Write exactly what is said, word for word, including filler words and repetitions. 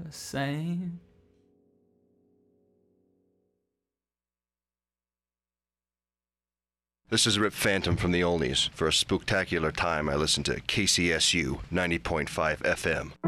the same. This is Rip Phantom from the Olneys. For a spooktacular time, I listen to K C S U ninety point five F M.